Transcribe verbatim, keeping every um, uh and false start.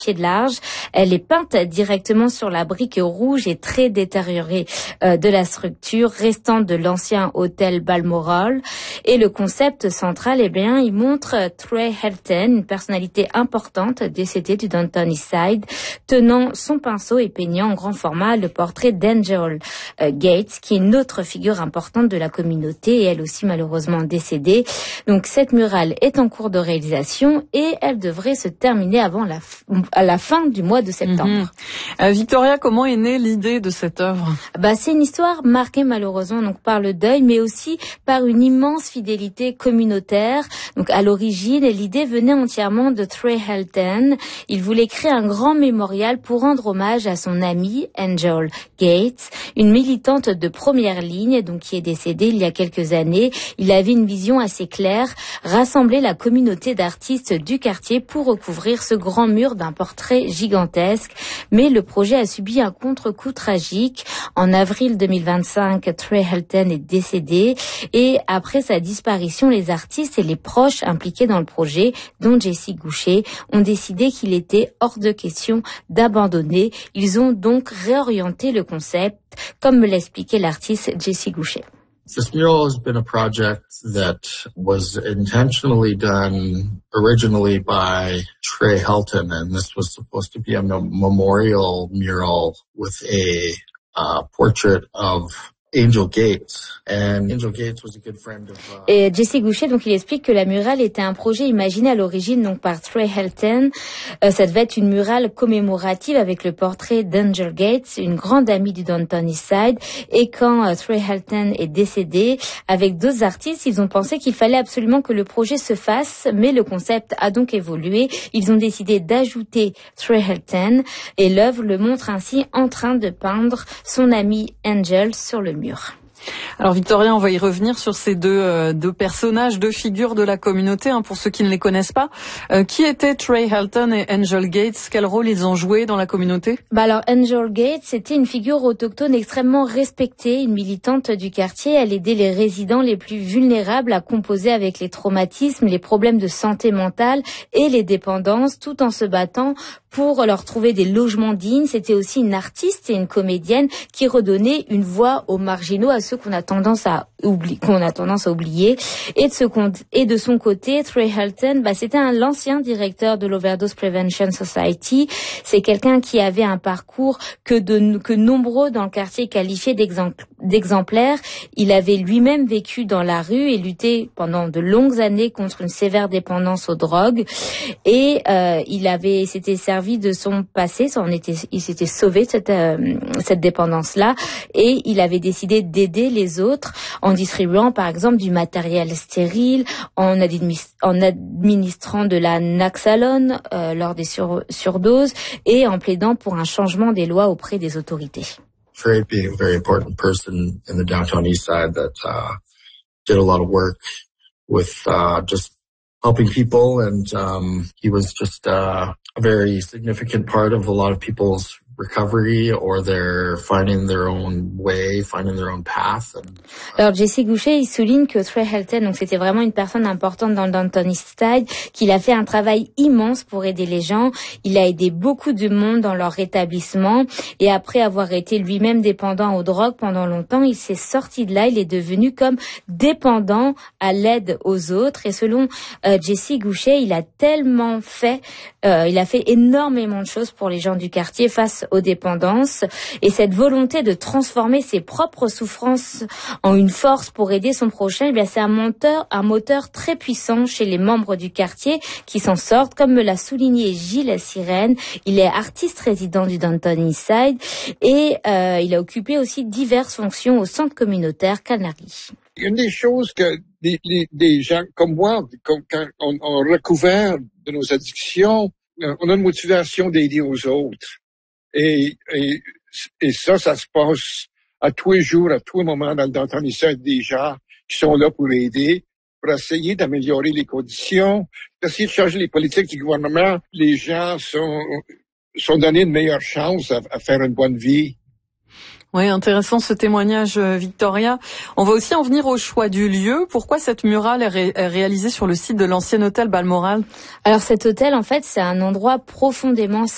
pieds de large. Elle est peinte directement sur la brique rouge et très détériorée euh, de la structure restante de l'ancien hôtel Balmoral. Et le concept central, eh bien, il montre Trey Helton, une personnalité importante décédée du Downton East Side, tenant son pinceau et peignant en grand format le portrait d'Angel euh, Gates, qui est une autre figure importante de la communauté et elle aussi malheureusement décédée. Donc cette murale est en cours de réalisation et elle devrait se terminer avant la, f- à la fin du mois de septembre. Mmh. Euh, Victoria, comment est née l'idée de cette œuvre ? Bah, c'est une histoire marquée malheureusement donc par le deuil, mais aussi par une immense fidélité communautaire. Donc à l'origine, l'idée venait entièrement de Trey Helton. Il voulait créer un grand mémorial pour rendre hommage à son amie Angel Gates, une militante de première ligne, donc qui est décédée il y a quelques années. Il avait une vision assez claire, rassembler la communauté d'artistes du quartier pour recouvrir ce grand mur d'un portrait gigantesque. Mais le projet a subi un contre-coup tragique. En avril deux mille vingt-cinq, Trey Helton est décédé et après sa disparition, les artistes et les proches impliqués dans le projet, dont Jessie Goucher, ont décidé qu'il était hors de question d'abandonner. Ils ont donc réorienté le concept, comme me l'expliquait l'artiste Jessie Goucher. This mural has been a project that was intentionally done originally by Trey Helton, and this was supposed to be a memorial mural with a uh, portrait of Angel Gates. And Angel Gates was a good friend of, uh... Et Jessie Goucher, donc, il explique que la murale était un projet imaginé à l'origine, donc, par Trey Helton. Euh, ça devait être une murale commémorative avec le portrait d'Angel Gates, une grande amie du Downton East Side. Et quand euh, Trey Helton est décédé, avec d'autres artistes, ils ont pensé qu'il fallait absolument que le projet se fasse, mais le concept a donc évolué. Ils ont décidé d'ajouter Trey Helton et l'œuvre le montre ainsi en train de peindre son amie Angel sur le mur. Alors Victoria, on va y revenir sur ces deux, euh, deux personnages, deux figures de la communauté, hein, pour ceux qui ne les connaissent pas. Euh, qui étaient Trey Helton et Angel Gates ? Quel rôle ils ont joué dans la communauté ? Bah alors Angel Gates, c'était une figure autochtone extrêmement respectée, une militante du quartier. Elle aidait les résidents les plus vulnérables à composer avec les traumatismes, les problèmes de santé mentale et les dépendances, tout en se battant pour leur trouver des logements dignes. C'était aussi une artiste et une comédienne qui redonnait une voix aux marginaux, à ceux qu'on a tendance à oublier, qu'on a tendance à oublier. Et de, ce, et de son côté, Trey Helton, bah, c'était un l'ancien directeur de l'Overdose Prevention Society. C'est quelqu'un qui avait un parcours que de, que nombreux dans le quartier qualifiaient d'exemplaire. Il avait lui-même vécu dans la rue et lutté pendant de longues années contre une sévère dépendance aux drogues. Et, euh, il avait, s'était servi de son passé, ça en était, il s'était sauvé de cette, euh, cette dépendance-là, et il avait décidé d'aider les autres en distribuant par exemple du matériel stérile, en, administ- en administrant de la naxalone euh, lors des sur- surdoses et en plaidant pour un changement des lois auprès des autorités. Trey being a very important person in the downtown east side that uh, did a lot of work with uh, just helping people, and um, he was just uh, a very significant part of a lot of people's recovery or their finding their own way, finding their own path. And, uh... Alors Jessie Goucher, il souligne que Trey Helton, donc c'était vraiment une personne importante dans le Downton East Side, qu'il a fait un travail immense pour aider les gens. Il a aidé beaucoup de monde dans leur rétablissement et après avoir été lui-même dépendant aux drogues pendant longtemps, il s'est sorti de là. Il est devenu comme dépendant à l'aide aux autres. Et selon euh, Jessie Goucher, il a tellement fait, euh, il a fait énormément de choses pour les gens du quartier face aux dépendances, et cette volonté de transformer ses propres souffrances en une force pour aider son prochain, eh bien c'est un moteur, un moteur très puissant chez les membres du quartier qui s'en sortent, comme me l'a souligné Gilles Sirène. Il est artiste résident du Downton East Side et euh, il a occupé aussi diverses fonctions au centre communautaire Canary. Une des choses que des, des, des gens comme moi, comme, quand on, on recouvert de nos addictions, on a une motivation d'aider aux autres. Et, et, et ça, ça se passe à tous les jours, à tous les moments dans le Downton East Side, des gens qui sont là pour aider, pour essayer d'améliorer les conditions, d'essayer de changer les politiques du gouvernement. Les gens sont, sont donnés une meilleure chance à, à faire une bonne vie. Oui, intéressant ce témoignage, Victoria. On va aussi en venir au choix du lieu. Pourquoi cette murale est, ré- est réalisée sur le site de l'ancien hôtel Balmoral ? Alors cet hôtel, en fait, c'est un endroit profondément